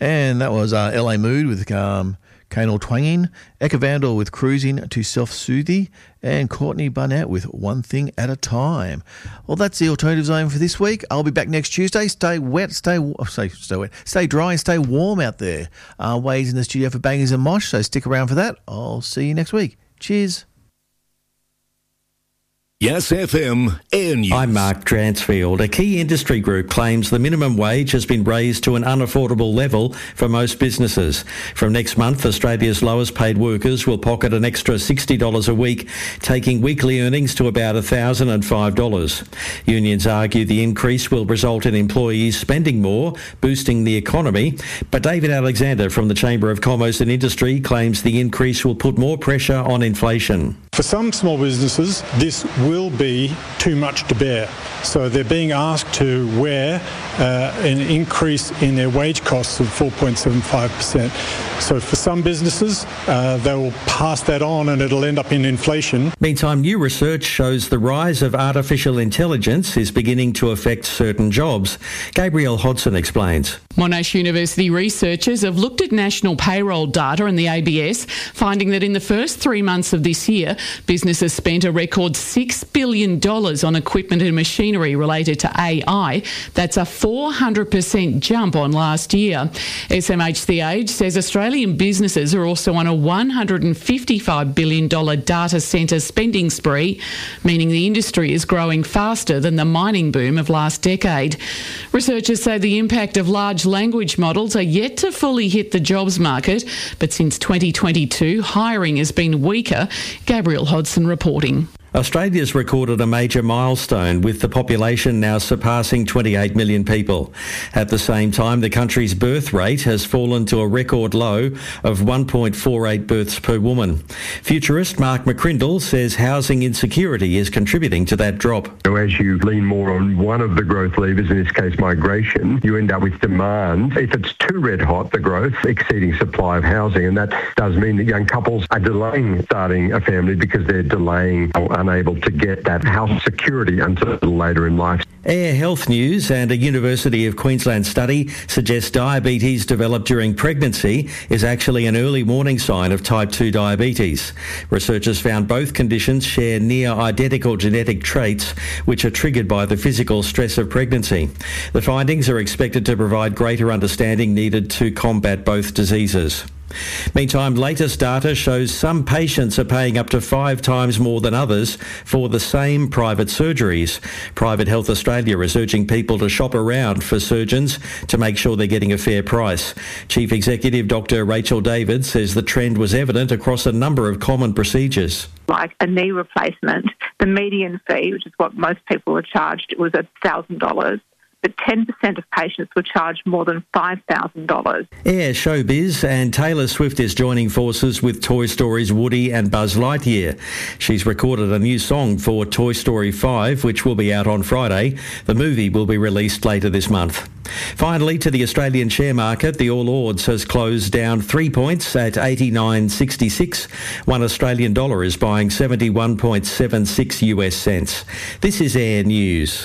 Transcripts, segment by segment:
And that was LA Mood with Canal Twanging, Eka Vandal with Cruising to Self-Soothy, and Courtney Barnett with One Thing at a Time. Well, that's the Alternative Zone for this week. I'll be back next Tuesday. Stay wet, stay dry and stay warm out there. Wade's in the studio for Bangers and Mosh, so stick around for that. I'll see you next week. Cheers. Yes FM Air News. I'm Mark Dransfield. A key industry group claims the minimum wage has been raised to an unaffordable level for most businesses. From next month, Australia's lowest paid workers will pocket an extra $60 a week, taking weekly earnings to about $1,005. Unions argue the increase will result in employees spending more, boosting the economy. But David Alexander from the Chamber of Commerce and Industry claims the increase will put more pressure on inflation. For some small businesses, this will be too much to bear. So they're being asked to wear an increase in their wage costs of 4.75%. So for some businesses, they will pass that on and it'll end up in inflation. Meantime, new research shows the rise of artificial intelligence is beginning to affect certain jobs. Gabrielle Hodson explains. Monash University researchers have looked at national payroll data and the ABS, finding that in the first 3 months of this year, businesses spent a record $6 billion on equipment and machinery related to AI. That's a 400% jump on last year. SMH The Age says Australian businesses are also on a $155 billion data centre spending spree, meaning the industry is growing faster than the mining boom of last decade. Researchers say the impact of large language models are yet to fully hit the jobs market, but since 2022, hiring has been weaker. Gabrielle Hodson reporting. Australia's recorded a major milestone, with the population now surpassing 28 million people. At the same time, the country's birth rate has fallen to a record low of 1.48 births per woman. Futurist Mark McCrindle says housing insecurity is contributing to that drop. So as you lean more on one of the growth levers, in this case migration, you end up with demand. If it's too red hot, the growth exceeding supply of housing, and that does mean that young couples are delaying starting a family because they're delaying or unable to get that house security until later in life. Air Health News and a University of Queensland study suggests diabetes developed during pregnancy is actually an early warning sign of type 2 diabetes. Researchers found both conditions share near identical genetic traits which are triggered by the physical stress of pregnancy. The findings are expected to provide greater understanding needed to combat both diseases. Meantime, latest data shows some patients are paying up to 5 times more than others for the same private surgeries. Private Health Australia is urging people to shop around for surgeons to make sure they're getting a fair price. Chief Executive Dr. Rachel David says the trend was evident across a number of common procedures. Like a knee replacement, the median fee, which is what most people were charged, was $1,000. But 10% of patients were charged more than $5,000. Air Showbiz and Taylor Swift is joining forces with Toy Story's Woody and Buzz Lightyear. She's recorded a new song for Toy Story 5, which will be out on Friday. The movie will be released later this month. Finally, to the Australian share market, the All Ords has closed down 3 points at 89.66. $1 Australian dollar is buying 71.76 US cents. This is Air News.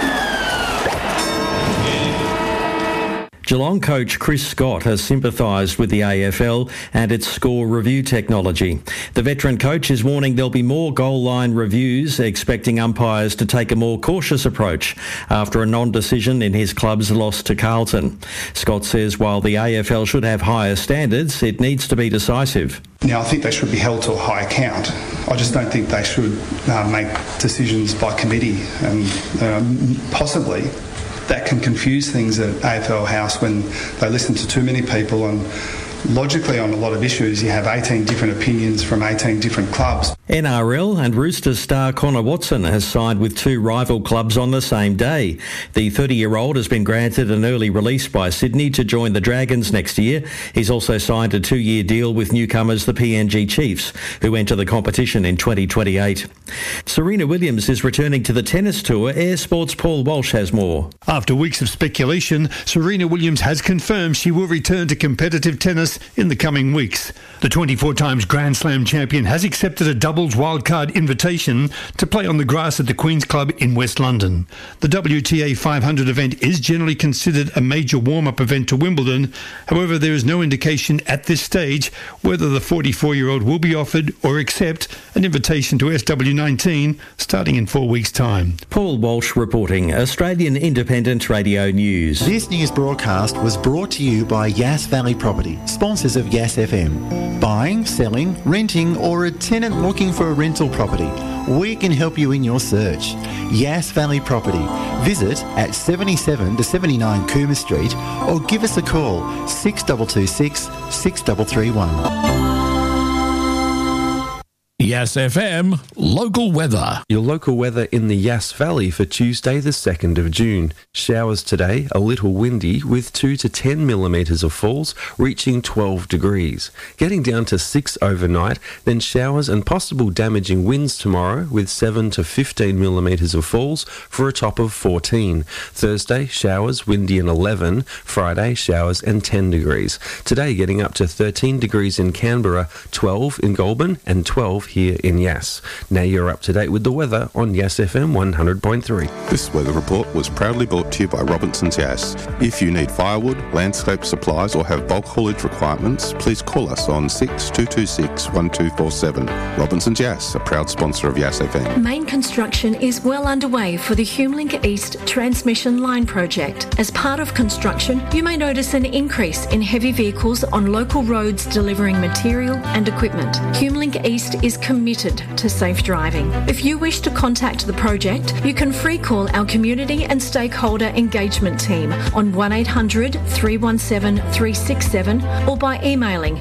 Geelong coach Chris Scott has sympathised with the AFL and its score review technology. The veteran coach is warning there'll be more goal line reviews, expecting umpires to take a more cautious approach after a non-decision in his club's loss to Carlton. Scott says while the AFL should have higher standards, it needs to be decisive. Now, I think they should be held to a high account. I just don't think they should make decisions by committee, and possibly that can confuse things at AFL House when they listen to too many people, and logically on a lot of issues you have 18 different opinions from 18 different clubs. NRL and Roosters star Connor Watson has signed with 2 rival clubs on the same day. The 30-year-old has been granted an early release by Sydney to join the Dragons next year. He's also signed a 2-year deal with newcomers the PNG Chiefs, who enter the competition in 2028. Serena Williams is returning to the tennis tour. Air Sports' Paul Walsh has more. After weeks of speculation, Serena Williams has confirmed she will return to competitive tennis in the coming weeks. The 24 times Grand Slam champion has accepted a double doubles wildcard invitation to play on the grass at the Queen's Club in West London. The WTA 500 event is generally considered a major warm-up event to Wimbledon. However, there is no indication at this stage whether the 44-year-old will be offered or accept an invitation to SW19 starting in 4 weeks' time. Paul Walsh reporting, Australian Independent Radio News. This news broadcast was brought to you by Yass Valley Property, sponsors of Yass FM. Buying, selling, renting, or a tenant looking for a rental property, we can help you in your search. Yass Valley Property. Visit at 77 to 79 Coomer Street or give us a call 6226 6331. Yass FM local weather. Your local weather in the Yass Valley for Tuesday the 2nd of June. Showers today, a little windy with 2 to 10 millimetres of falls, reaching 12 degrees. Getting down to 6 overnight, then showers and possible damaging winds tomorrow with 7 to 15 millimetres of falls for a top of 14. Thursday, showers, windy and 11. Friday, showers and 10 degrees. Today getting up to 13 degrees in Canberra, 12 in Goulburn and 12 here in Yass. Now you're up to date with the weather on Yass FM 100.3. This weather report was proudly brought to you by Robinson's Yass. If you need firewood, landscape supplies or have bulk haulage requirements, please call us on 6226 1247. Robinson's Yass, a proud sponsor of Yass FM. Main construction is well underway for the HumeLink East transmission line project. As part of construction, you may notice an increase in heavy vehicles on local roads delivering material and equipment. HumeLink East is committed to safe driving. If you wish to contact the project, you can free call our community and stakeholder engagement team on 1800 317 367 or by emailing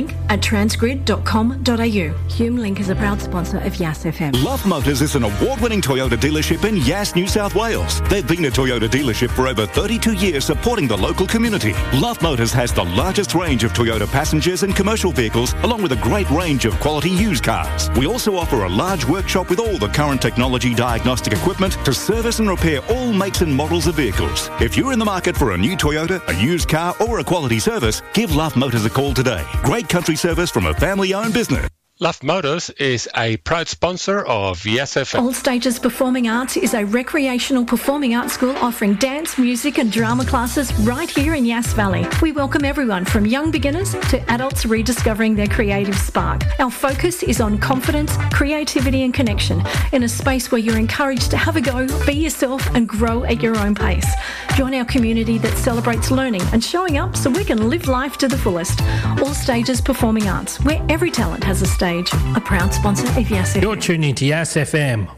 humelink@transgrid.com.au. HumeLink is a proud sponsor of Yass FM. Love Motors is an award-winning Toyota dealership in Yass, New South Wales. They've been a Toyota dealership for over 32 years supporting the local community. Love Motors has the largest range of Toyota passengers and commercial vehicles along with a great range of quality used cars. We also offer a large workshop with all the current technology diagnostic equipment to service and repair all makes and models of vehicles. If you're in the market for a new Toyota, a used car or a quality service, give Love Motors a call today. Great country service from a family-owned business. Love Motors is a proud sponsor of Yass FM. All Stages Performing Arts is a recreational performing arts school offering dance, music and drama classes right here in Yass Valley. We welcome everyone from young beginners to adults rediscovering their creative spark. Our focus is on confidence, creativity and connection in a space where you're encouraged to have a go, be yourself and grow at your own pace. Join our community that celebrates learning and showing up so we can live life to the fullest. All Stages Performing Arts, where every talent has a stage. A proud sponsor of Yass FM. You're tuning to Yass FM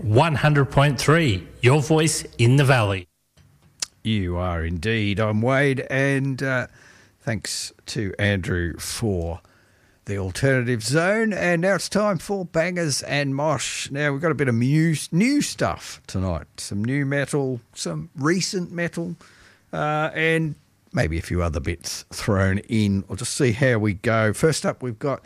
100.3, your voice in the valley. You are indeed. I'm Wade, and thanks to Andrew for the alternative zone. And now it's time for Bangers and Mosh. Now we've got a bit of new stuff tonight. Some new metal, some recent metal, and maybe a few other bits thrown in. We'll just see how we go. First up, we've got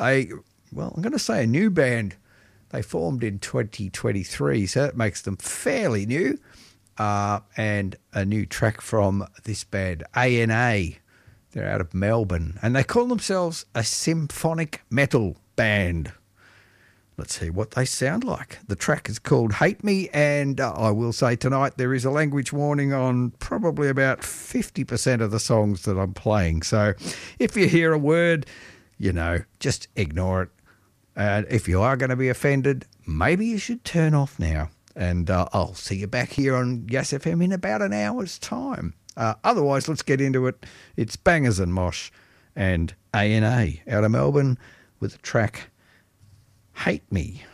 I'm going to say a new band. They formed in 2023, so that makes them fairly new. And a new track from this band, ANA. They're out of Melbourne, and they call themselves a symphonic metal band. Let's see what they sound like. The track is called Hate Me, and I will say tonight there is a language warning on probably about 50% of the songs that I'm playing. So if you hear a word, just ignore it. And if you are going to be offended, maybe you should turn off now. And I'll see you back here on Yass FM in about an hour's time. Otherwise, let's get into it. It's Bangers and Mosh and ANA out of Melbourne with the track Hate Me.